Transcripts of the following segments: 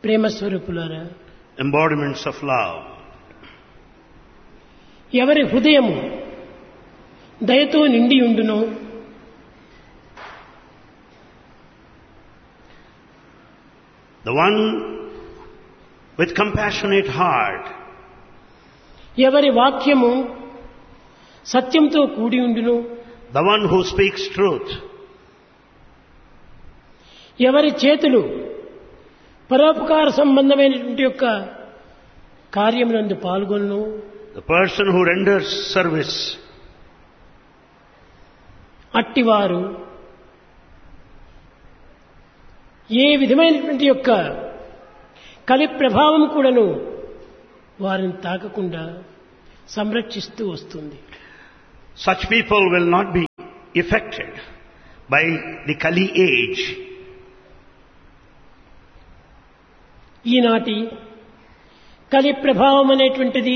ప్రేమ స్వరూపులారా, embodiments of love. ఎవరి హృదయము దయతో నిండి ఉండునో The one with compassionate heart, ఎవరి వాక్యము సత్యంతో కూడి ఉండును, the one who speaks truth, ఎవరి చేతులు పరోపకార సంబంధమైనటువంటి యొక్క కార్యమునందు పాల్గొను, the person who renders service, అట్టివారు ఏ విధమైనటువంటి యొక్క కలి ప్రభావం కూడాను వారిని తాకకుండా సంరక్షిస్తూ వస్తుంది. such people will not be affected by the Kali age. ఈనాటి కలి ప్రభావం అనేటువంటిది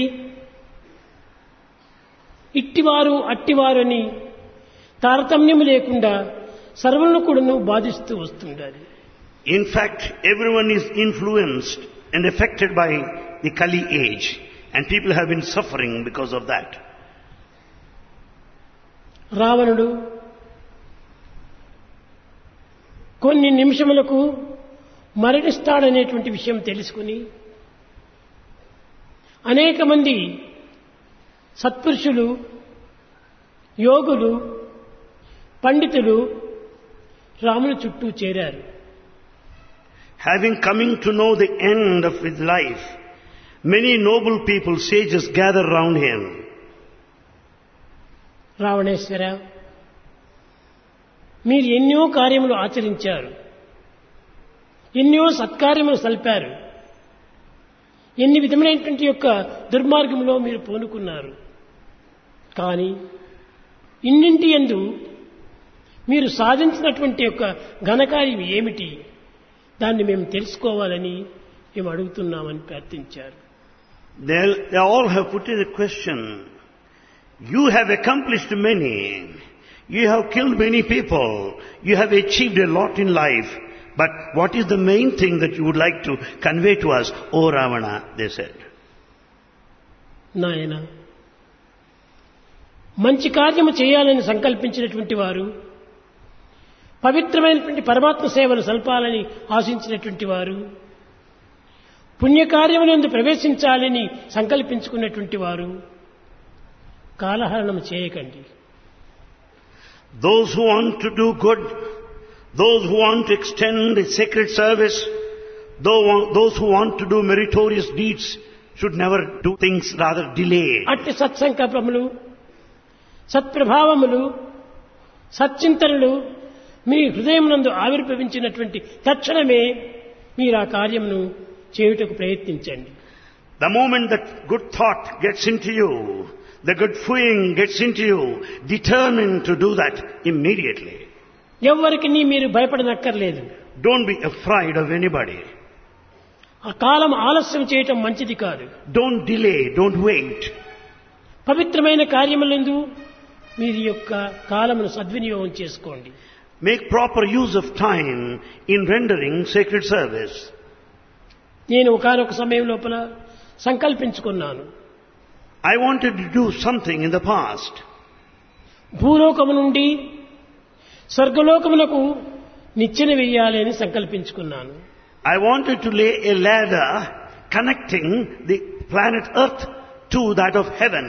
ఇట్టివారు అట్టివారు అని తారతమ్యం లేకుండా సర్వులను కూడాను బాధిస్తూ వస్తుండాలి. In fact, everyone is influenced and affected by the Kali age, and people have been suffering because of that. రావణుడు కొన్ని నిమిషములకు మరణిస్తాడనేటువంటి విషయం తెలుసుకుని అనేక మంది సత్పురుషులు, యోగులు, పండితులు రాముని చుట్టూ చేరారు. Having coming to know the end of his life, many noble people, sages, gather round him. రావణేశ్వర, మీరు ఎన్నో కార్యములు ఆచరించారు, ఎన్నో సత్కార్యములు సల్పారు, ఎన్ని విధమైనటువంటి యొక్క దుర్మార్గంలో మీరు పూనుకున్నారు. కానీ ఇన్నింటి యందు మీరు సాధించినటువంటి యొక్క ఘనకార్యం ఏమిటి, దాన్ని మేము తెలుసుకోవాలని మేము అడుగుతున్నామని ప్రార్థించారు. They all have put in a question. You have accomplished many. You have killed many people. You have achieved a lot in life. But what is the main thing that you would like to convey to us, O Ravana? They said. నాయన, మంచి కార్యము చేయాలని సంకల్పించినటువంటి వారు, పవిత్రమైనటువంటి పరమాత్మ సేవలు సల్పాలని ఆశించినటువంటి వారు, పుణ్యకార్యమునందు ప్రవేశించాలని సంకల్పించుకున్నటువంటి వారు కాలహరణం చేయకండి. Those who want to do good, those who want to extend the sacred service, those who want to do meritorious deeds should never do things, rather delay. అట్టి సత్సంకల్పములు, సత్ప్రభావములు, సచ్చింతనలు మీ హృదయమునందు ఆవిర్భవించినటువంటి తక్షణమే మీరు ఆ కార్యమును చేయుటకు ప్రయత్నించండి. The moment that good thought gets into you, the good feeling gets into you, determine to do that immediately. ఎవ్వరికి మీరు భయపడనక్కర్లేదు. Don't be afraid of anybody. ఆ కాలం ఆలస్యం చేయటం మంచిది కాదు. Don't delay, don't wait. పవిత్రమైన కార్యములందు మీరు యొక్క కాలమును సద్వినియోగం చేసుకోండి. Make proper use of time in rendering sacred service. నేను ఒకానొక సమయం లోపల సంకల్పించుకున్నాను. I wanted to do something in the past. భూలోకము నుండి స్వర్గలోకమునకు నిచ్చెన వేయాలి అని సంకల్పించుకున్నాను. I wanted to lay a ladder connecting the planet Earth to that of heaven.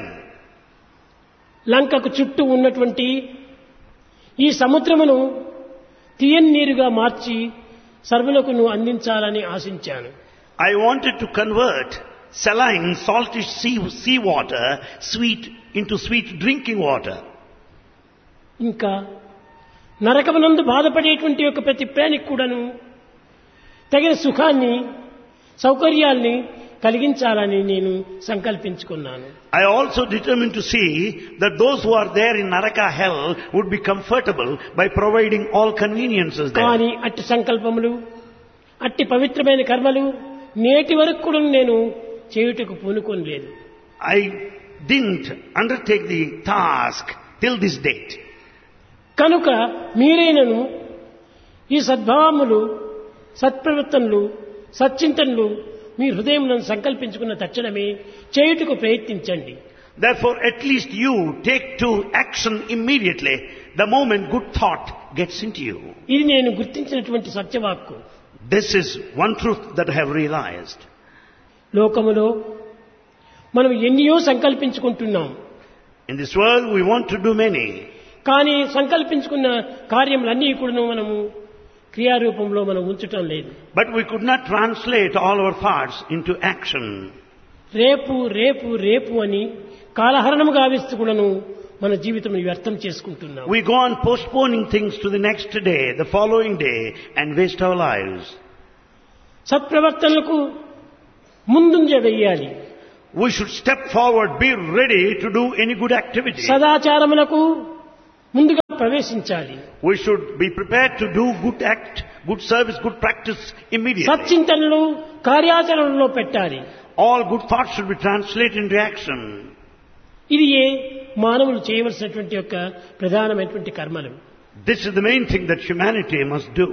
లంకకు చుట్టూ ఉన్నటువంటి ఈ సముద్రమును తీయని నీరుగా మార్చి సర్వులకును అందించాలని ఆశించాను. I wanted to convert saline, saltish sea water, sweet, into sweet drinking water. ఇంకా నరకమునందు బాధపడేటువంటి యొక్క ప్రతి ప్రాణికి కూడాను తగిన సుఖాన్ని, సౌకర్యాల్ని కలిగించాలని నేను సంకల్పించుకున్నాను. I also determined to see that those who are there in Naraka hell would be comfortable by providing all conveniences there. కానీ అట్టి సంకల్పములు, అట్టి పవిత్రమైన కర్మలు నేటి వరకు కూడా నేను చేయుటకు పూనుకోలేదు. I didn't undertake the task till this date. కనుక మీరైనను ఈ సద్భావములు, సత్ప్రవర్తనలు సచ్చింతనలు మీ హృదయంలో సంకల్పించుకున్న తక్షణమే చేయుటకు ప్రయత్నించండి. Therefore, at least you take to action immediately the moment good thought gets into you. ఇది నేను గుర్తించినటువంటి సత్యవాక్కు. This is one truth that I have realized. లోకములో మనం ఎన్నో సంకల్పించుకుంటున్నాం. In this world we want to do many. కానీ సంకల్పించుకున్న కార్యములన్నీ కూడా మనము క్రియారూపంలో మనం ఉంచటం లేదు. But we could not translate all our thoughts into action. రేపు రేపు రేపు అని కాలహరణము గావిస్తూ కూడాను మన జీవితం వ్యర్థం చేసుకుంటున్నాం. We go on postponing things to the next day, the following day, and waste our lives. సత్ప్రవర్తనలకు ముందుంజ వెయ్యాలి. We should step forward, be ready to do any good activity. సదాచారములకు ముందుగా ప్రవేశించాలి. We should be prepared to do good act, good service, good practice immediately. సచ్చింతనలు కార్యాచరణలో పెట్టాలి. All good thoughts should be translated into action. ఇది మానవులు చేయవలసినటువంటి యొక్క ప్రధానమైనటువంటి కర్మలు. This is the main thing that humanity must do.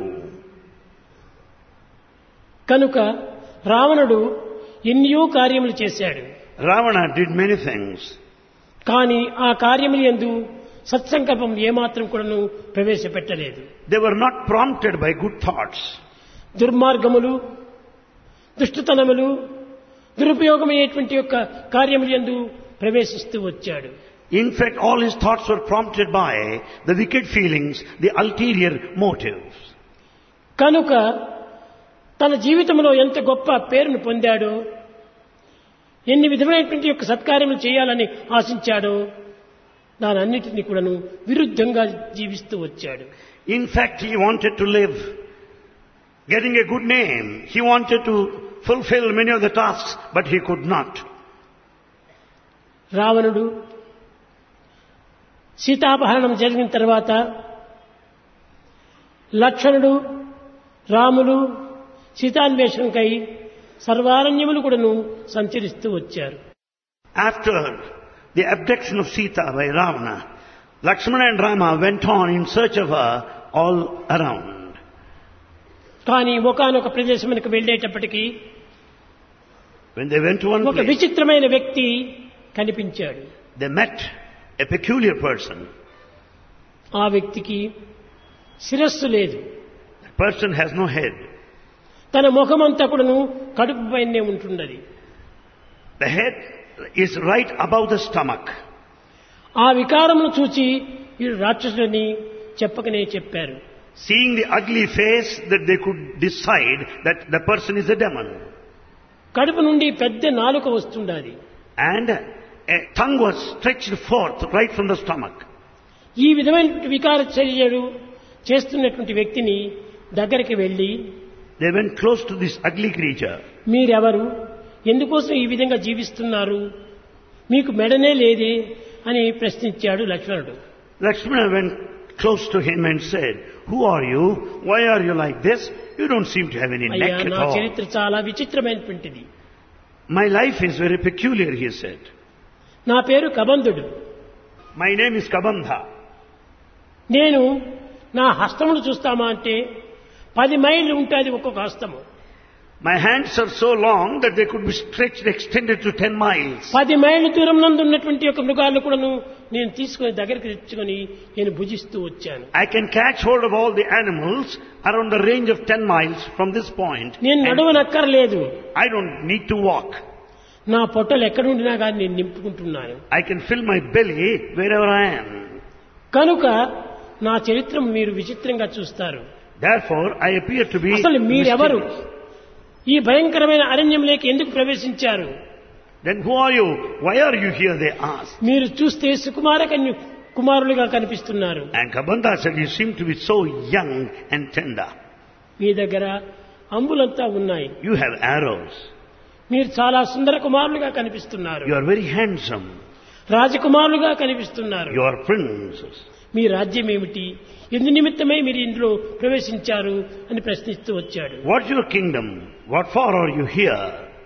కనుక రావణుడు ఎన్నో కార్యములు చేశాడు. Ravana did many things. కానీ ఆ కార్యములు యందు సత్సంకల్పం ఏమాత్రం కూడాను ప్రవేశపెట్టలేదు. They were not prompted by good thoughts. దుర్మార్గములు, దుష్టతనములు, దురుపయోగమయ్యేటువంటి యొక్క కార్యములు యందు ప్రవేశిస్తూ వచ్చాడు. In fact, all his thoughts were prompted by the wicked feelings, the ulterior motives. కనుక తన జీవితంలో ఎంత గొప్ప పేరును పొందాడో, ఎన్ని విధమైనటువంటి యొక్క సత్కార్యములు చేయాలని ఆశించాడో దానన్నిటినీ కూడాను విరుద్ధంగా జీవిస్తూ వచ్చాడు. In fact, he wanted to live, getting a good name. He wanted to fulfill many of the tasks, but he could not. రావణుడు సీతాపహరణం జరిగిన తర్వాత లక్ష్మణుడు, రాములు సీతాన్వేషణకై సర్వారణ్యములు కూడాను సంచరిస్తూ వచ్చారు. After the abduction of Sita by Ravana, Lakshmana and Rama went on in search of her all around. కానీ ఒకానొక ప్రదేశమునకు వెళ్ళేటప్పటికీ When they went to one ఒక place, విచిత్రమైన వ్యక్తి కనిపించాడు. they met a peculiar person. ఆ వ్యక్తికి శిరస్సు లేదు. The person has no head. తన ముఖమంతా కూడాను కడుపు పైనే ఉంటున్నది. The head is right above the stomach. ఆ వికారమును చూచి వీడు రాక్షసులని చెప్పకనే చెప్పారు. Seeing the ugly face, that they could decide that the person is a demon. కడుపు నుండి పెద్ద నాలుక వస్తుండాలి. And a tongue was stretched forth right from the stomach. ఈ విధమైన వికార చర్యలు చేస్తున్నటువంటి వ్యక్తిని దగ్గరికి వెళ్ళి, They went close to this ugly creature. మీరెవరు, ఎందుకోసం ఈ విధంగా జీవిస్తున్నారు, మీకు మెడనే లేదే అని ప్రశ్నించాడు లక్ష్మణుడు. Lakshmana went close to him and said, "Who are you? Why are you like this? You don't seem to have any అయ్యా, neck at నా all." చరిత్ర చాలా విచిత్రమైనటువంటిది. My life is very peculiar, he said. నా పేరు కబంధుడు. My name is Kabandha. నేను నా హస్తమును చూస్తామా అంటే 10 మైళ్ళు ఉంటుంది ఒక్కొక్క హస్తము. My hands are so long that they could be stretched, extended to 10 miles. 10 మైళ్ళ దూరం నందు ఉన్నటువంటి యొక్క మృగాలను కూడాను నేను తీసుకొని దగ్గరికి తెచ్చుకొని నేను భుజిస్తూ వచ్చాను. I can catch hold of all the animals around the range of 10 miles from this point. నేను నడవనక్కర్లేదు. I don't need to walk. నా పొట్టలు ఎక్కడుండినా కానీ నేను నింపుకుంటున్నాను. I can fill my belly wherever I am. కనుక నా చరిత్ర మీరు విచిత్రంగా చూస్తారు. Therefore, I appear to be అసలు మీరెవరు, mysterious. ఈ భయంకరమైన అరణ్యంలోకి ఎందుకు ప్రవేశించారు? Then who are you? Why are you here? They asked. మీరు చూస్తే సుకుమార కుమారులుగా కనిపిస్తున్నారు. And Kabandha said, "You seem to be so young and tender. మీ దగ్గర అంబులంతా ఉన్నాయి. You have arrows. మీరు చాలా సుందర కుమారులుగా కనిపిస్తున్నారు. You are very handsome. రాజకుమారులుగా కనిపిస్తున్నారు. You are princes. మీ రాజ్యం ఏమిటి, ఎందు నిమిత్తమై మీరు ఇందులో ప్రవేశించారు అని ప్రశ్నిస్తూ వచ్చాడు. What's your kingdom? What for are you here?"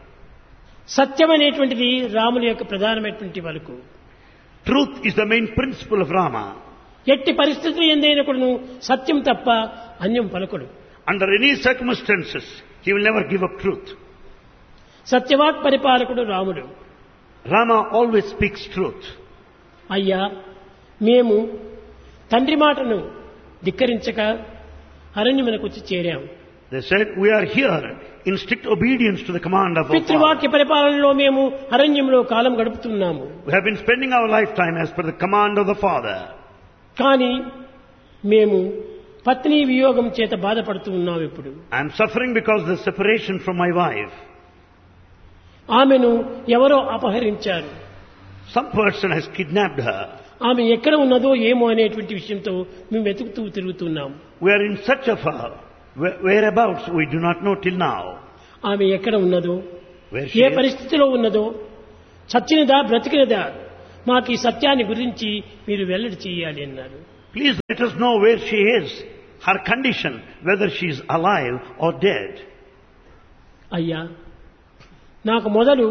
సత్యం అనేటువంటిది రాముల యొక్క ప్రధానమైనటువంటి పలుకు. Truth is the main principle of Rama. ఎట్టి పరిస్థితులు ఎందైనా కూడా సత్యం తప్ప అన్యం పలుకుడు. Under any circumstances, He will never give up truth. సత్యవాక్ పరిపాలకుడు రాముడు. Rama always speaks truth. అయ్యా, మేము తండ్రి మాటను ధిక్కరించక అరణ్యమునకు వచ్చి చేరాం. They said, we are here in strict obedience to the command of our Father. పితృవాక్య పరిపాలనలో మేము అరణ్యంలో కాలం గడుపుతున్నాము. We have been spending our lifetime as per the command of the Father. కానీ మేము పత్ని వియోగం చేత బాధపడుతూ ఉన్నాం. ఇప్పుడు I am suffering because of the separation from my wife. ఆమెను ఎవరో అపహరించారు. Some person has kidnapped her. ఆమె ఎక్కడ ఉన్నదో ఏమో అనేటువంటి విషయంతో మేము వెతుకుతూ తిరుగుతున్నాం. We are in search of her. Whereabouts we do not know till now. ఆమె ఎక్కడ ఉన్నదో, Where she ఏ is. పరిస్థితిలో ఉన్నదో, చచ్చినదా బ్రతికినదా, మాకు ఈ సత్యాన్ని గురించి మీరు వెల్లడి చేయాలి అన్నారు. Please let us know where she is, her condition, whether she is alive or dead. అయ్యా, నాకు మొదలు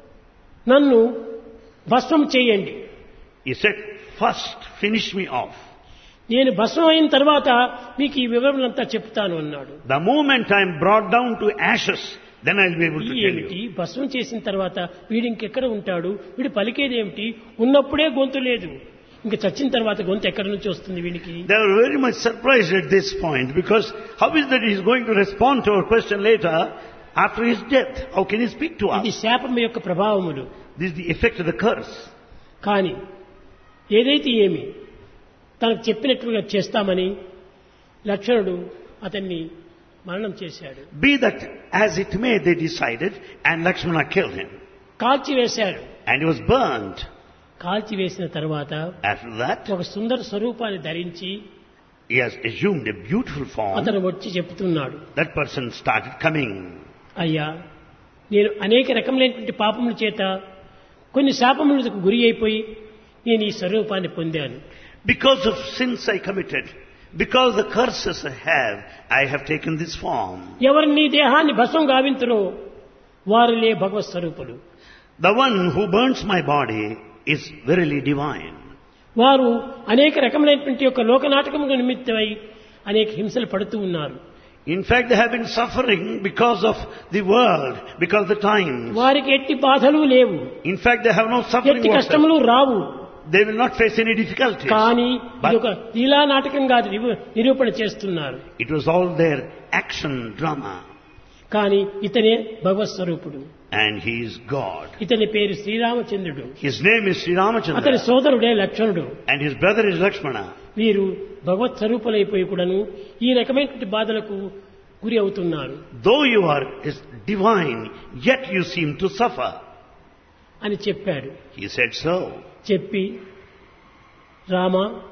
నన్ను భస్మం చేయండి. He said, first finish me off. నేను భస్మం అయిన తర్వాత మీకు ఈ వివరములంతా చెప్తాను అన్నాడు. The moment I am brought down to ashes, then I will be able to tell ఏమిటి you. భస్మం చేసిన తర్వాత వీడు ఇంకెక్కడ ఉంటాడు, వీడు పలికేదేమిటి, ఉన్నప్పుడే గొంతు లేదు, ఇంకా చచ్చిన తర్వాత గొంతు ఎక్కడి నుంచి వస్తుంది వీడికి? They were very much surprised at this point, because how is that he is going to respond to our question later after his death? How can he speak to ఇది us? శాపం యొక్క ప్రభావములు. This is the effect of the curse. కానీ ఏదైతే ఏమి తనకు చెప్పినట్లుగా చేస్తామని లక్ష్మణుడు అతన్ని మరణం చేశాడు. Be that as it may, they decided, and Lakshmana killed him. కాల్చివేశాడు. And he was burnt. కాల్చివేసిన తర్వాత After that, ఒక సుందర స్వరూపాన్ని ధరించి he has assumed a beautiful form. అతను వచ్చి చెప్తున్నాడు, That person started coming. అయ్యా, నేను అనేక రకములైనటువంటి పాపముల చేత కొన్ని శాపములకు గురి అయిపోయి నేను ఈ స్వరూపాన్ని పొందాను. Because of sins I committed, because the curses I have taken this form. ఎవరు నీ దేహాన్ని భస్మం గావింతురో వారిలే భగవత్ స్వరూపులు. The one who burns my body is verily divine. వారు అనేక రకములైనటువంటి యొక్క లోకనాటకము నిమిత్తమై అనేక హింసలు పడుతూ ఉన్నారు. In fact, they have been suffering because of the world, because of the times. వారికి ఎట్టి బాధలు లేవు, In fact, they have no suffering ఎట్టి whatsoever. కష్టములు రావు. They will not face any difficulties. కానీ But ఇది ఒక లీలా నాటకంగా నిరూపణ చేస్తున్నారు. it was all their action drama. కానీ ఇతనే భగవత్ స్వరూపుడు. And he is God. ఇతని పేరు శ్రీరామచంద్రుడు. His name is Sri అతని Ramachandra. సోదరుడే లక్ష్మణుడు. And his brother is Lakshmana. వీరు భగవత్ స్వరూపులైపోయి కూడాను ఈ రకమైనటువంటి బాధలకు గురి అవుతున్నారు Though you are divine, yet you seem to suffer. అని చెప్పాడు. He said so. చెప్పి, రామ,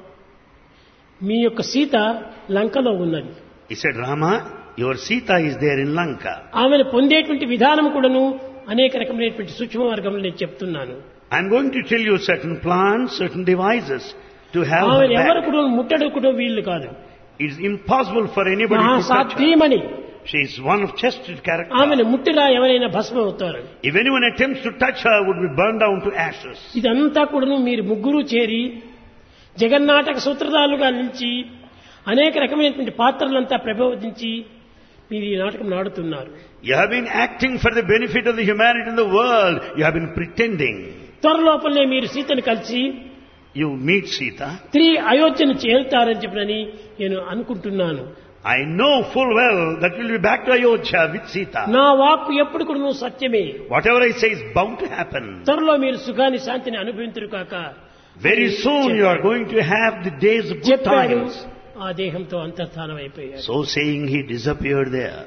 మీ యొక్క సీత లంకలో ఉన్నది. He said, Rama, your Sita is there in Lanka. ఆమెను పొందేటువంటి విధానం కూడాను అనేక రకమైనటువంటి సూక్ష్మ మార్గంలో నేను చెప్తున్నాను. I'm going to tell you certain plans, certain devices to have her ఆమెను ఎవరు back. కూడా ముట్టడుకుటో వీళ్ళు కాదు. It is impossible for anybody to touch her. మహాసాధ్వీమణి. She is one of chested character. ఆమెను ముట్టిరా ఎవరైనా భస్మం అవుతారు. If anyone attempts to touch her, would be burned down to ashes. ఇదంతా కూడాను మీరు ముగ్గురు చేరి జగన్నాటక సూత్రధారులుగా నిలిచి అనేక రకమైనటువంటి పాత్రలంతా ప్రబోధించి మీరు ఈ నాటకం ఆడుతున్నారు. You have been acting for the benefit of the humanity in the world. You have been pretending. త్వరలోపలనే మీరు సీతను కలిసి You meet Sita. తిరిగి అయోధ్యను చేరుతారని చెప్పనని నేను అనుకుంటున్నాను. I know full well that you will be back to Ayodhya with Sita. నా వాక్కు ఎప్పుడు కూడా సత్యమే. Whatever I say is bound to happen. త్వరలో మీరు సుఖాన్ని శాంతిని అనుభవింతురు కాక. Very soon you are going to have the days of good చెప్పాడు. times. ఆ దేహంతో అంతర్ధానం అయిపోయాడు. So saying, he disappeared there.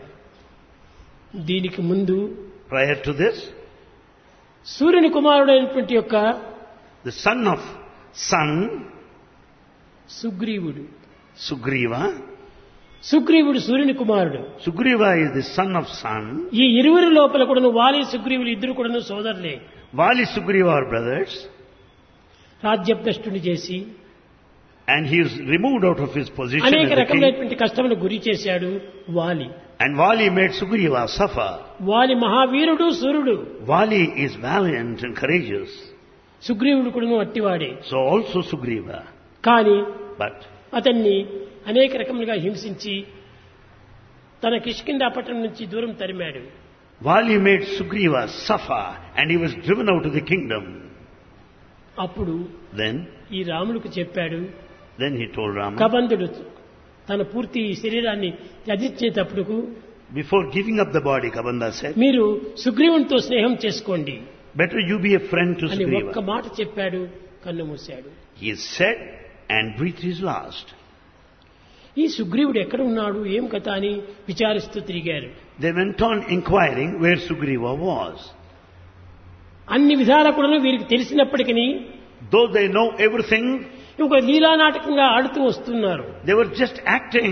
దీనికి ముందు Prior to this, సూర్యుని కుమారుడైనటువంటి యొక్క the son of sun, సుగ్రీవుడు. Sugriva. సుగ్రీవుడు సూర్యుని కుమారుడు. Sugriva is the son of sun. ఈ ఇరువురి లోపల కూడాను వాలి సుగ్రీవులు ఇద్దరు కూడాను సోదరులే. Vali Sugriva are brothers. రాజ్యభ్రష్టుని చేసి And he is removed out of his position అనేక as the king. రకమైనటువంటి కష్టములు గురి చేశాడు వాలి. And Vali made Sugriva suffer. వాలి మహావీరుడు సూర్యుడు. Vali is valiant and courageous. సుగ్రీవుడు కూడాను అట్టివాడే. So also Sugriva. కానీ But అతన్ని అనేక రకములుగా హింసించి తన కిష్కింధా పట్టణం నుంచి దూరం తరిమాడు. Vali made Sugriva suffer and he was driven out of the kingdom. అప్పుడు Then ఈ రాముడికి చెప్పాడు, he told Rama, కబంధుడు తన పూర్తి శరీరాన్ని త్యజించేటప్పుడు before giving up the body, Kabanda said, మీరు సుగ్రీవునితో స్నేహం చేసుకోండి better you be a friend to అని ఒక్క Sugriva. మాట చెప్పాడు, కన్ను మూశాడు. He said and breathed his last. ఈ సుగ్రీవుడు ఎక్కడ ఉన్నాడు, ఏం కథ అని విచారిస్తూ తిరిగారు. They went on inquiring where Sugriva was. అన్ని విధాలా కూడా వీరికి తెలిసినప్పటికీ Though they know everything, ఒక లీలా నాటకంగా ఆడుతూ వస్తున్నారు. they were just acting.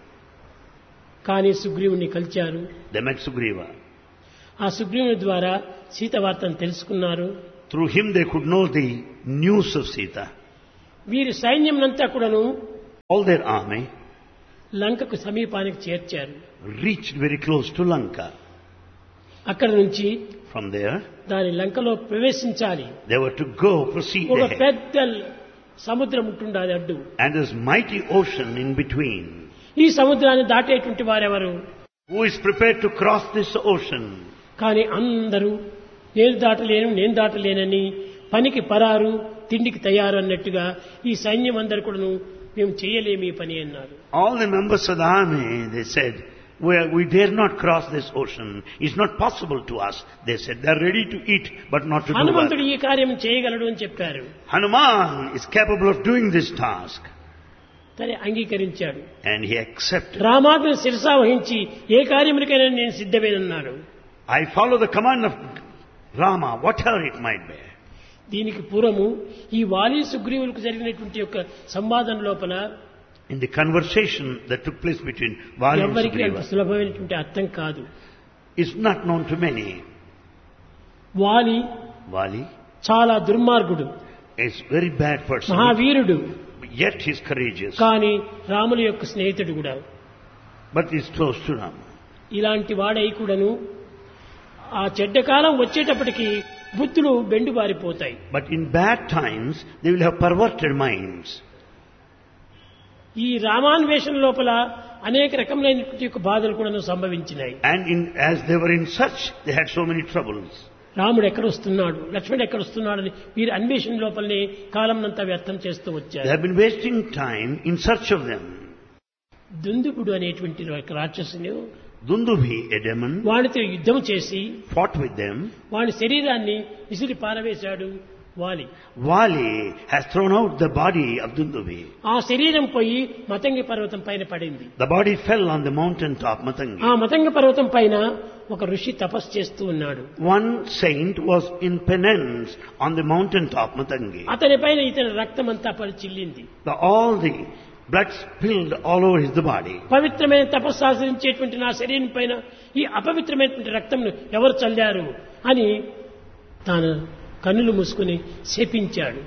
కానీ సుగ్రీవుని కలిచారు. They met Sugriva. ఆ సుగ్రీవుని ద్వారా సీత వార్తను తెలుసుకున్నారు. Through him they could know the news of Sita. వీరి సైన్యంనంతా కూడాను All their army లంకకు సమీపానికి చేర్చారు. reached very close to Lanka. అక్కడి నుంచి From there, దాని లంకలో ప్రవేశించాలి. they were to go, proceed ఒక ahead. పెద్ద సముద్రం ఉంటుండాలి అడ్డు. And there's mighty ocean in between. ఈ సముద్రాన్ని దాటేటువంటి వారెవరు? Who is prepared to cross this ocean? కానీ అందరూ నేను దాటలేనని పనికి పరారు, తిండికి తయారు అన్నట్టుగా ఈ సైన్యం అందరు కూడాను మేము చేయలేమి పని అన్నారు. All the members of the army, they said, we dare not cross this ocean. It's not possible to us. They said, they're ready to eat, but not to do హనుమంతుడు work. ఈ కార్యం చేయగలడు అని చెప్పారు. Hanuman is capable of doing this task. సరే అంగీకరించాడు. And he accepted. రామాజ్ఞను శిరసా వహించి ఏ కార్యమునికైనా నేను సిద్ధమేనన్నాడు. I follow the command of Rama, whatever it might be. దీనికి పూర్వము ఈ వాలి సుగ్రీవులకు జరిగినటువంటి యొక్క సంవాదం లోపల In the conversation that took place between Vali and ఎవరికి అంత Sugriva, సులభమైనటువంటి అర్థం కాదు. is not known to many. వాలి Vali చాలా దుర్మార్గుడు, is a very bad person, మహావీరుడు, yet he is courageous, కానీ రాముల యొక్క స్నేహితుడు కూడా. but he is close to Rama. ఇలాంటి వాడై కూడాను ఆ చెడ్డ కాలం వచ్చేటప్పటికి బుద్ధులు బెండుబారిపోతాయి. But in bad times, they will have perverted minds. ఈ రామాన్వేషణ లోపల అనేక రకములైనటువంటి యొక్క బాధలు కూడా సంభవించినాయి. And as they were in such, they had so many troubles. రాముడు ఎక్కడ వస్తున్నాడు, లక్ష్మణుడు ఎక్కడ వస్తున్నాడని వీరి అన్వేషణ లోపలనే కాలంనంతా వ్యర్థం చేస్తూ They వచ్చారు. have been wasting time in search of them. దుందుబుడు అనేటువంటి ఒక రాక్షసుని Dundubi, a demon, వాడితో యుద్ధం చేసి fought with them. వాడి శరీరాన్ని విసిరి పారవేశాడు వాలి. Vali has thrown out the body of Dundubi. ఆ శరీరం పోయి మతంగి పర్వతం పైన పడింది. The body fell on the mountain top, Matangi. ఆ మతంగ పర్వతం పైన ఒక ఋషి తపస్సు చేస్తూ ఉన్నాడు. One saint was in penance on the mountain top, Matangi. అతని పైన ఇతని రక్తం అంతా చిల్లింది. All the blood spilled all over his body. పవిత్రమైన తపస్సు ఆచరించేటువంటి నా శరీరం పైన ఈ అపవిత్రమైనటువంటి రక్తంను ఎవరు చల్లారు అని తాను కన్నులు మూసుకుని శపించాడు.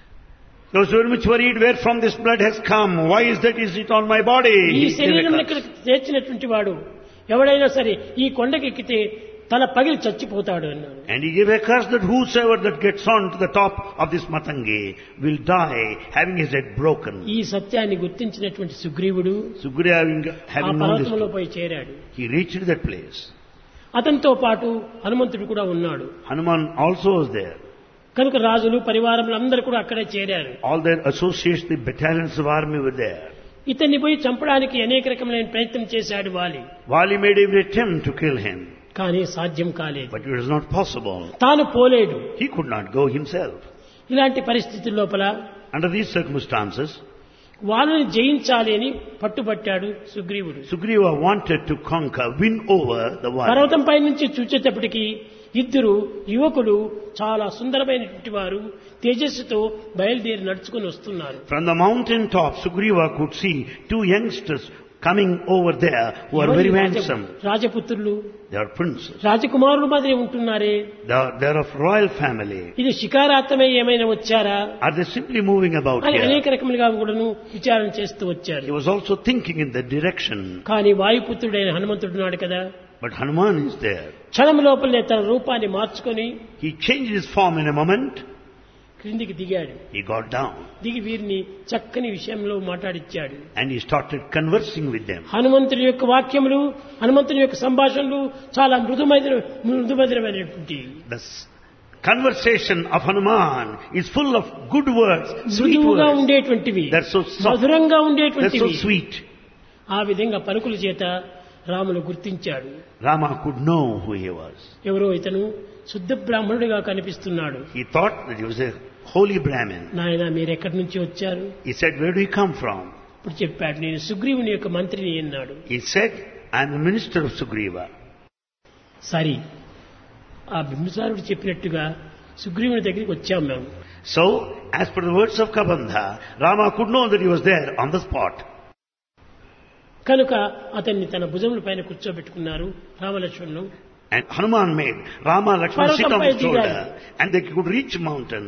He was very much worried where from this blood has come. Why is that? Is it on my body? ఈ He gave a శరీరం curse. ఇక్కడ చేర్చినటువంటి వాడు ఎవడైనా సరే ఈ కొండకి ఎక్కితే తల పగిలి చచ్చిపోతాడు అన్నాడు. And he gave a curse that whosoever that gets on to the top of this Matangi will die having his head broken. ఈ సత్యాన్ని గుర్తించినటువంటి సుగ్రీవుడు Sugriva ఆ having known this, పర్వతంలో పోయి చేరాడు. he reached that place. అతనితో పాటు హనుమంతుడు కూడా ఉన్నాడు. Hanuman also was there. కనుక రాజులు పరివారములు అందరూ కూడా అక్కడే చేరారు. All their associates, the battalions of army were there. ఇతన్ని పోయి చంపడానికి అనేక రకమైన ప్రయత్నం చేశాడు వాలి. Vali made every attempt to kill him, కానీ సాధ్యం కాలేదు. but it was not possible. తాను పోలేడు. He could not go himself. ఇలాంటి పరిస్థితుల లోపల Under these circumstances, వాళ్ళని జయించాలి అని పట్టుబట్టాడు సుగ్రీవుడు. Sugriva wanted to conquer, win over the Vali. పర్వతం పై నుంచి చూచేటప్పటికి ఇద్దరు యువకులు చాలా సుందరమైనటువంటి వారు తేజస్సుతో బయలుదేరి నడుచుకుని వస్తున్నారు. From the mountain top, Sugriva could see two youngsters coming over there who are very handsome. రాజపుత్రులు, They are princes. రాజకుమారులు మాదిరి ఉంటున్నారే. They are of royal family. ఇది శికారార్థమై ఏమైనా వచ్చారా Are they simply moving about అని అనేక here? రకములుగా కూడాను విచారణ చేస్తూ వచ్చారు. He was also thinking in that direction. కానీ వాయుపుత్రుడైన హనుమంతుడు నాడు కదా, But Hanuman is there. క్షణం లోపలనే తన రూపాన్ని మార్చుకొని He changed his form in a moment. క్రిందికి దిగాడు. He got down దిగి వీరిని చక్కని విషయంలో మాట్లాడిచ్చాడు. and he started conversing with them. హనుమంతుని యొక్క వాక్యములు, హనుమంతుని యొక్క సంభాషణలు చాలా మృదుమధురమైనటువంటి. The conversation of Hanuman is full of good words, sweet మృదువుగా words. ఉండేటువంటివి, They're so soft. మధురంగా They're ఉండేటువంటివి. so sweet. ఆ విధంగా పలుకుల చేత రాములు గుర్తించాడు. Rama could know who he was. ఎవరో ఇతను శుద్ధ బ్రాహ్మణుడిగా కనిపిస్తున్నాడు. He thought that he was a holy Brahmin. నాయన మీరు ఎక్కడి నుంచి వచ్చారు? He said, where do you come from? ఇప్పుడు చెప్పాడు, నేను సుగ్రీవుని యొక్క మంత్రిని అన్నాడు. He said, I am the minister of Sugriva. సరి ఆ బింబిసారుడు చెప్పినట్టుగా సుగ్రీవుని దగ్గరికి వచ్చాం మేము. So, as per the words of Kabandha, Rama could know that he was there on the spot. కనుక అతన్ని తన భుజముల పైన కూర్చోబెట్టుకున్నారు రామలక్ష్మణులు. And Hanuman made Rama Lakshmana sit on his shoulder Parvatampai and they could reach mountain.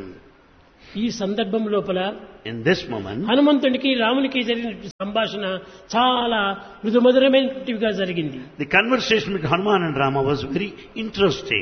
ఈ సందర్భం లోపల In this moment, హనుమంతుడికి రామునికి జరిగిన సంభాషణ చాలా మృదుమధురమైనట్టుగా జరిగింది. the conversation with Hanuman and Rama was very interesting.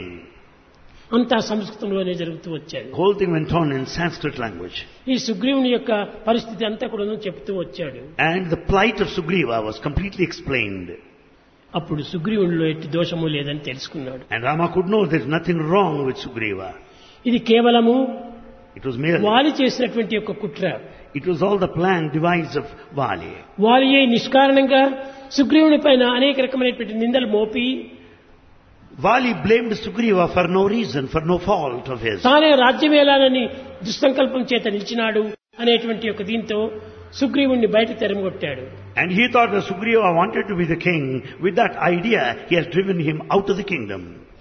అంతా సంస్కృతంలోనే జరుగుతూ వచ్చాడు. The whole thing went on in Sanskrit language. ఈ సుగ్రీవుని యొక్క పరిస్థితి అంతా కూడా చెప్తూ వచ్చాడు. And the plight of Sugriva was completely explained. అప్పుడు సుగ్రీవునిలో ఎట్టి దోషము లేదని తెలుసుకున్నాడు. And Rama could know there's nothing wrong with Sugriva. ఇది కేవలము It was merely, వాలి చేసినటువంటి యొక్క కుట్ర. it was all the planned device of Vali. వాలియే నిష్కారణంగా సుగ్రీవుని పైన అనేక రకమైనటువంటి నిందలు మోపి Vali blamed Sugriva for no reason, for no fault of his. తానే రాజ్యమేలానని దుస్సంకల్పం చేత నిలిచినాడు అనేటువంటి యొక్క దీంతో సుగ్రీవుణ్ణి బయట తెరమగొట్టాడు. And he thought that Sugriva wanted to be the king. With that idea, he has driven him out of the kingdom.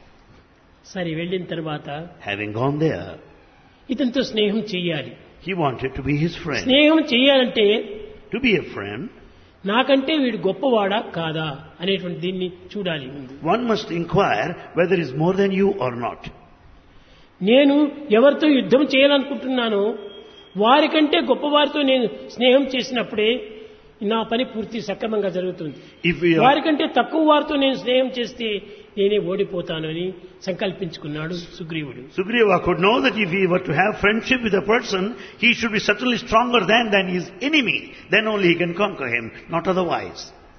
సరే వెళ్ళిన తర్వాత Having gone there, ఇతనితో స్నేహం చెయ్యాలి. he wanted to be his friend. స్నేహం చెయ్యాలంటే To be a friend, నాకంటే వీడు గొప్పవాడా కాదా అనేటువంటి దీన్ని చూడాలి ముందు. one must inquire whether he is more than you or not. నేను ఎవరితో యుద్ధం చేయాలనుకుంటున్నానో వారికంటే గొప్పవారితో నేను స్నేహం చేసినప్పుడే నా పని పూర్తి సక్రమంగా జరుగుతుంది. If we are, వారికంటే తక్కువ వారితో నేను స్నేహం చేస్తే నేనే ఓడిపోతాను అని సంకల్పించుకున్నాడు సుగ్రీవుడు. Sugriva could know that if he were to have friendship with a person, he should be certainly stronger than his enemy. Then only he can conquer him, not otherwise.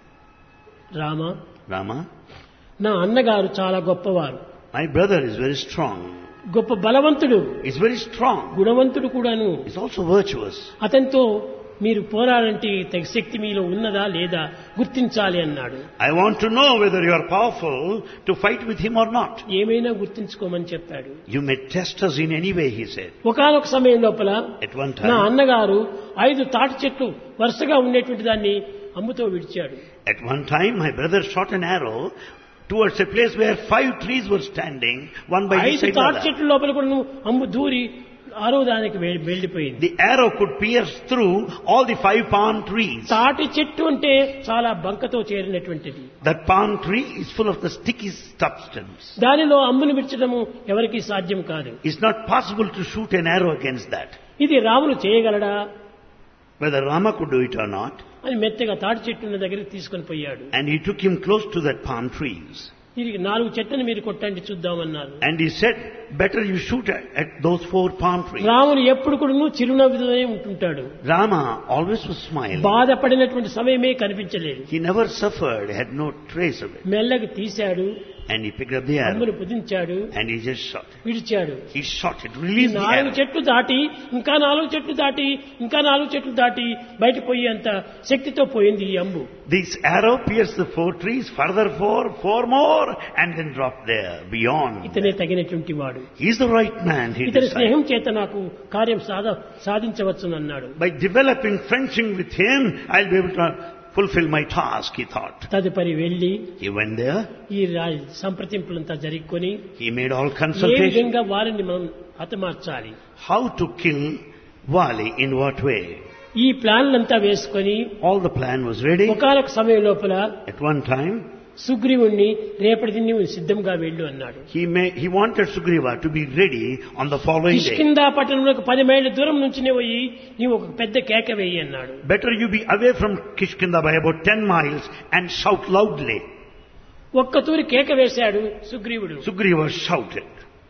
Rama, Rama, నా అన్నగారు చాలా గొప్పవారు, my brother is very strong. గొప్ప బలవంతుడు, He's very strong. గుణవంతుడు కూడాను. He's also virtuous. అతనితో మీరు పోరాడంటే తగ్గ శక్తి మీలో ఉన్నదా లేదా గుర్తించాలి అన్నాడు. I want to know whether you are powerful to fight with him or not. ఏమైనా గుర్తించుకోమని చెప్పాడు. You may test us in any way, he said. ఒకానొక సమయం లోపల At one నా time, అన్నగారు 5 తాటి చెట్లు వరుసగా ఉండేటువంటి దాన్ని అమ్ముతో విడిచాడు. at one time, my brother shot an arrow towards a place where 5 trees were standing, one by each 5 side తాటి other. చెట్ల లోపల కూడా అమ్ము దూరి 6వ దానికి వెళ్ళిపోయింది. The arrow could pierce through all the 5 palm trees. తాటి చెట్టు అంటే చాలా బంకతో చేరినటువంటిది. That palm tree is full of the sticky substance. దానిలో అమ్మును విడిచడము ఎవరికీ సాధ్యం కాదు. It's not possible to shoot an arrow against that. ఇది Ramulu చేయగలడా Whether Rama could do it or not. అని మెత్తగా తాటి చెట్టున్న దగ్గరికి తీసుకొని పోయాడు. And he took him close to that palm trees. ఇది 4 చెట్లను మీరు కొట్టండి చూద్దామన్నారు. And he said, better you shoot at those 4 palm trees. Ramulu ఎప్పుడు కూడా చిరునవ్వుతోనే ఉంటుంటాడు. Rama always was smiling. బాధపడినటువంటి సమయమే కనిపించలేదు. He never suffered, had no trace of it. మెల్లగా తీశాడు, And he picked up the arrow అమ్మును పుదించాడు, and he just shot. విడిచాడు. He shot it, released the 4 arrow. చెట్లు దాటి ఇంకా 4 చెట్లు దాటి ఇంకా 4 చెట్లు దాటి బయట పోయి అంత శక్తితో పోయింది ఈ అంబు. This arrow pierced the 4 trees, further 4 more, and then dropped there, beyond. ఇతనే తగినటువంటి వాడు. He's the right man, he ఇతని decided. స్నేహం చేత నాకు కార్యం సాధించవచ్చును అన్నాడు. By developing friendship with him, I'll be able to fulfill my task, he thought. తదుపరి వెళ్లి He went there, ఈ సంప్రదింపులంతా జరుపుకొని he made all A consultations. విధంగా వారిని మనం హతమార్చాలి, How to kill Vali, in what way. ఈ ప్లాన్లంతా వేసుకొని All the plan was ready. ఒకానొక సమయం లోపల At one time, సుగ్రీవుణ్ణి రేపటి నీవు సిద్ధంగా వెళ్ళు అన్నాడు. he wanted Sugriva to be ready on the following day. Kishkinda పట్టణంలోకి 10 మైళ్ళ దూరం నుంచి పోయి నీవు ఒక పెద్ద కేక వేయి అన్నాడు. Better you be away from Kishkinda by about 10 miles and shout loudly. ఒక్క తూరి కేక వేశాడు సుగ్రీవుడు. Sugriva shouted.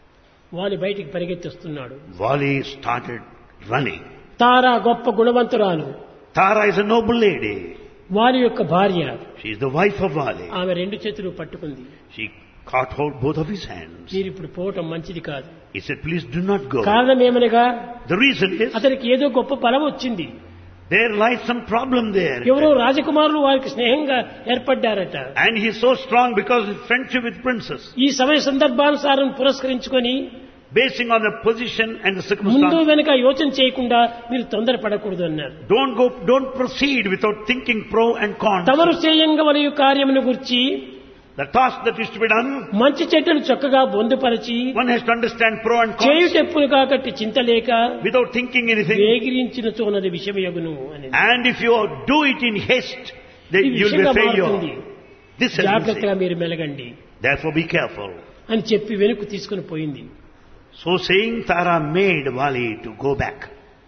వాలి బయటికి పరిగెత్తిస్తున్నాడు. Vali started running. తారా గొప్ప గుణవంతురాలు. Tara is a noble lady. వాలి యొక్క భార్య. She is the wife of Vali. ఆమె రెండు చేతులు పట్టుకుంది. She caught hold both of his hands. మీరు ఇప్పుడు పోవటం మంచిది కాదు. He said, please do not go. కారణం ఏమనగా The reason is, అతనికి ఏదో గొప్ప బలం వచ్చింది. there lies some problem there. ఎవరో రాజకుమారులు వారికి స్నేహంగా ఏర్పడ్డారట. And he is so strong because of his friendship with princess. ఈ సమయ సందర్భానుసారం పురస్కరించుకొని Basing on the position and the ముందు circumstances. వెనుక యోచన చేయకుండా మీరు తొందరపడకూడదు అన్నారు. Don't proceed without thinking pro and con. తమరు చేయంగా వలయు కార్యమును గురించి The task that is to be done, మంచి చెడ్డలు చక్కగా బొందుపరచి one has to understand pro and con చేయుటెప్పును కాకట్టి చింతలేక without thinking anything. వేగిరించిన చోనది విషమయగును అని. And if you do it in haste, then ఇది you will విషంగా be failure. మారుతుంది. This has been జాగ్రత్తగా said. మీరు మెలగండి Therefore be careful. అని చెప్పి వెనుక తీసుకుని పోయింది. So saying, Tara made Vali to go back.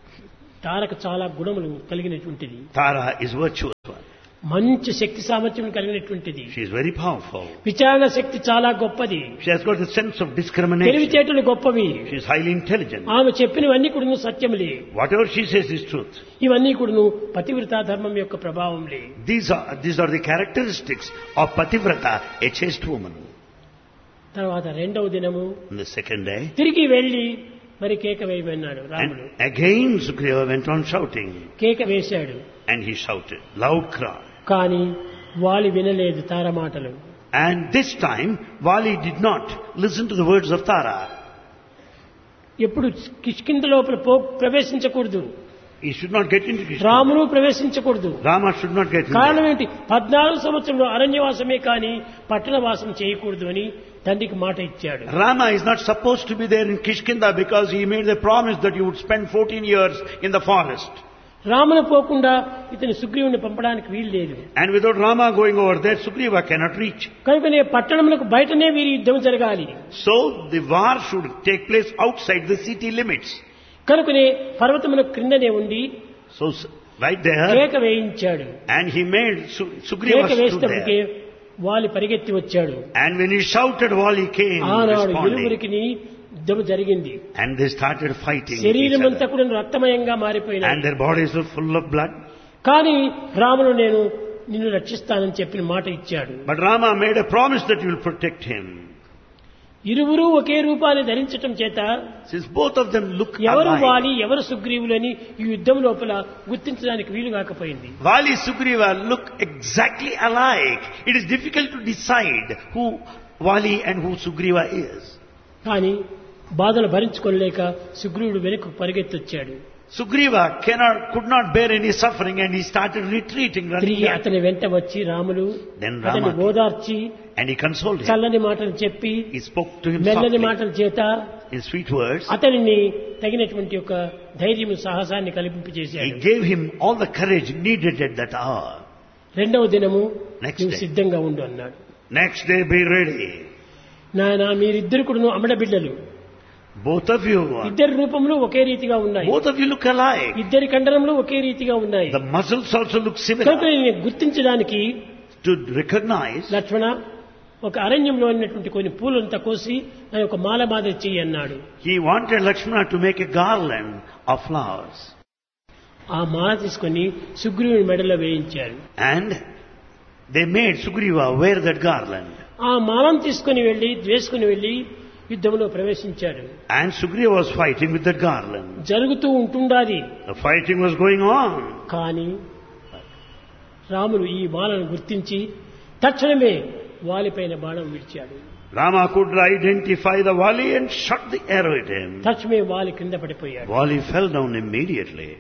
తారకు చాలా గుణములు కలిగినటువంటిది. Tara is virtuous one. మంచి శక్తి సామర్థ్యం కలిగినటువంటిది. She is very powerful. విచారణ శక్తి చాలా గొప్పది. She has got the sense of discrimination. తెలివితేటలు గొప్పవి. She is highly intelligent. ఆమె చెప్పినవన్నీ కూడా సత్యములే. Whatever she says is truth. ఇవన్నీ కూడా పతివ్రతా ధర్మం యొక్క ప్రభావంలే. These are the characteristics of Pativrata, a chaste woman. తర్వాత రెండవ దినము On the second day, తిరిగి వెళ్లి మరి కేక వేయమన్నాడు రాముడు. and again Sugriva went on shouting. కేక వేశాడు. And he shouted, loud cry. కానీ వాలి వినలేదు తార మాటలు. And this time, Vali did not listen to the words of Tara. ఎప్పుడు కిష్కింద లోపల ప్రవేశించకూడదు. He should not get into Krishna. రాముడు ప్రవేశించకూడదు. Rama should not get into కారణం ఏంటి? 14 సంవత్సరంలో అరణ్యవాసమే కానీ పట్టణవాసం చేయకూడదు అని తండ్రికి మాట ఇచ్చాడు. Rama is not supposed to be there in Kishkinda because he made the promise that he would spend 14 years in the forest. రామును పోకుండా ఇతని సుగ్రీవుని పంపడానికి వీలు లేదు. And without Rama going over there, Sugriva cannot reach. కనుకనే పట్టణములకు బయటనే వీరి యుద్ధం జరగాలి. So the war should take place outside the city limits. కనుకనే పర్వతముల క్రిందనే ఉండి So right there, కేక వేయించాడు. and he made Sugriva కేక stood వేసినప్పటికే there. వాలి పరిగెత్తి వచ్చాడు. And when he shouted, Vali came ఆనాడు responding. ఇరువురికి యుద్ధం జరిగింది. And they started fighting each శరీరం అంతా other. కూడా రక్తమయంగా మారిపోయినాయి. And their bodies were full of blood. కానీ రాముడు నేను నిన్ను రక్షిస్తానని చెప్పిన మాట ఇచ్చాడు. But Rama made a promise that he will protect him. ఇరువురు ఒకే రూపాన్ని ధరించటం చేత Since both of them look ఎవరు alike, వాలి ఎవరు సుగ్రీవులని ఈ యుద్ధం లోపల గుర్తించడానికి వీలు కాకపోయింది. Vali Sugriva look exactly alike. It is difficult to decide who Vali and who Sugriva is. కానీ బాధలు భరించుకోలేక సుగ్రీవుడు వెనుకకు పరిగెత్తొచ్చాడు. Sugriva could not bear any suffering and he started retreating. తిరిగి Running. అతని వెంట వచ్చి రాములు Then అతన్ని Rama ఓదార్చి and he consoled him. చల్లని మాటలు చెప్పి He spoke to him మెల్లని softly మాటల చేత in sweet words. అతనిని తగినటువంటి ఒక ధైర్యం సాహసాన్ని He కల్పింపజేశాడు. gave him all the courage needed at that hour. రెండవ దినము Next నువ్వు day. సిద్ధంగా ఉండు అన్నాడు. Next day be ready. నాయన మీరిద్దరు కూడా అమడ బిడ్డలు. Both of you, ఇద్దరి రూపములు ఒకే రీతిగా ఉన్నాయి. both of you look alike. ఇద్దరి కండరములు ఒకే రీతిగా ఉన్నాయి. The muscles also look కనుక similar. నేను గుర్తించడానికి To recognize, లక్ష్మణ ఒక అరణ్యంలో ఉన్నటువంటి కొన్ని పూలంతా కోసి దాని ఒక మాల మాదిరి చెయ్యి అన్నాడు. he wanted Lakshmana to make a garland of flowers. ఆ మాల తీసుకొని సుగ్రీవుని మెడలో వేయించారు. And they made Sugriva wear that garland. ఆ మాలను తీసుకుని వెళ్లి వేసుకుని వెళ్లి యుద్ధంలో ప్రవేశించాడు. And Sugriva was fighting with that garland. జరుగుతూ ఉంటుండాది. The fighting was going on. కానీ రాముడు ఈ మాలను గుర్తించి తక్షణమే వాలిపైన బాణం విడిచాడు. Rama could identify the Vali and shot the arrow at him. తక్షణమే వాలి కింద పడిపోయాడు. Vali fell down immediately.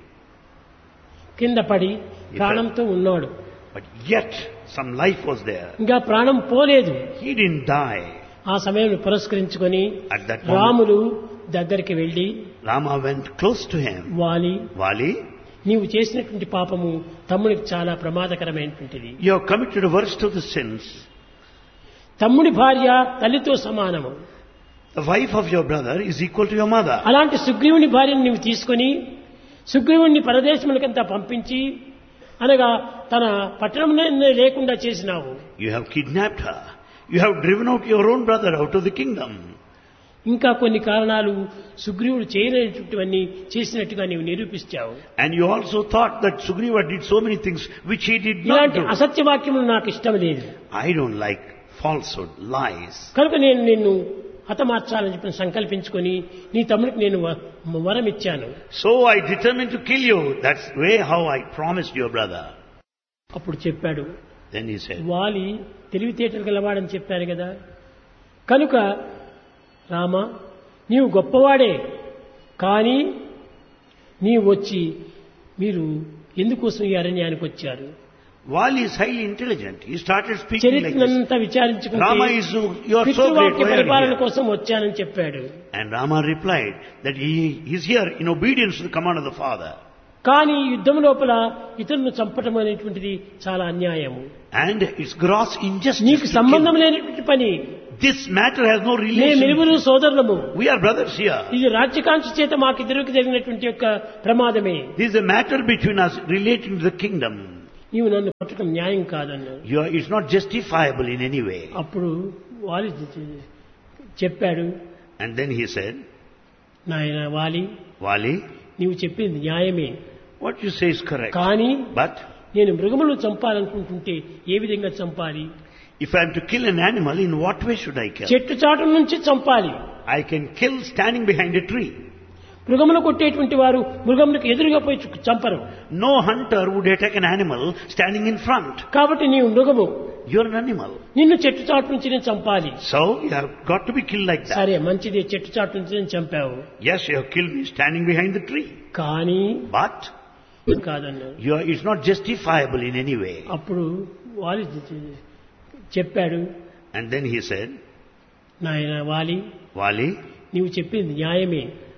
కింద పడి ప్రాణంతో ఉన్నాడు. But yet some life was there. ఇంకా ప్రాణం పోలేదు. He didn't die. ఆ సమయంలో పురస్కరించుకొని At that moment, రాములు దగ్గరికి వెళ్లి Rama went close to him. వాలి Vali, నీవు చేసినటువంటి పాపము తమ్ముడికి చాలా ప్రమాదకరమైనటువంటిది. you have committed the worst of the sins. తమ్ముడి భార్య తల్లితో సమానము. The wife of your brother is equal to your mother. అలాంటి సుగ్రీవుని భార్యను నీవు తీసుకొని సుగ్రీవుణ్ణి పరదేశములకంతా పంపించి అనగా తన పట్టణంలో లేకుండా చేసినావు. You have kidnapped her. You have driven out your own brother out of the kingdom. ఇంకా కొన్ని కారణాలు సుగ్రీవుడు చేయలేనటువంటివన్నీ చేసినట్టుగా నీవు నిరూపిస్తావు. And you also thought that Sugriva did so many things which he did not ఇలాంటి do. అసత్యవాక్యములు నాకు ఇష్టం లేదు. I don't like falsehood, lies. కనుక నేను నిన్ను హతమార్చాలని చెప్పి సంకల్పించుకొని నీ తమ్ముడికి నేను వరం ఇచ్చాను. So I determined to kill you. That's way how I promised your brother. అప్పుడు చెప్పాడు, Then he said, వాలి తెలివితేటలు గలవాడని చెప్పారు కదా, కనుక రామ నీవు గొప్పవాడే, కానీ నీవు వచ్చి మీరు ఎందుకోసం ఈ అరణ్యానికి వచ్చారు? Vali is highly intelligent. He started speaking like this. చరిత్రనంతా విచారించుకుంటే Rama is, you are so great. పితృవాక్య Why are you పరిపాలన here? కోసం వచ్చానని చెప్పాడు. And Rama replied that he is here in obedience to the command of the father. కానీ యుద్ధం లోపల ఇతరులను చంపటం అనేటువంటిది చాలా అన్యాయము. And it's gross injustice. నీకు to సంబంధం kill. లేనటువంటి పని. This matter has no మేము relation. ఇరువురు సోదరులము. We are brothers here. ఇది రాజ్యకాంక్ష చేత మాకిద్దరికి జరిగినటువంటి యొక్క ప్రమాదమే. This is a matter between us relating to the kingdom. నీవు నన్ను కొట్టడం న్యాయం కాదన్నాడు. It's not justifiable in any way. అప్పుడు వాలి చెప్పాడు, And then he said, నాయన వాలి, Vali, నీవు చెప్పింది న్యాయమే, what you say is correct. కానీ But నేను మృగములను చంపాలనుకుంటుంటే ఏ విధంగా చంపాలి? if I am to kill an animal, in what way should I kill? చెట్టు చాటు నుంచి చంపాలి. I can kill standing behind a tree. మృగములు కొట్టేటువంటి వారు మృగములకు ఎదురుగా పోయి చంపరు. No hunter would attack an animal standing in front. కాబట్టి నీవు మృగము, You're an animal. నిన్ను చెట్టు చాటు నుంచి నేను చంపాలి. So you have got to be killed like that. సరే మంచిది, చెట్టు చాటు నుంచి నేను చంపావు, Yes, you have killed me standing behind the tree. కానీ But కాదన్నాడు. it's not justifiable in any way. అప్పుడు వాలి చెప్పాడు, And then he said, నాయన వాలి, Vali, నీవు చెప్పింది న్యాయమే,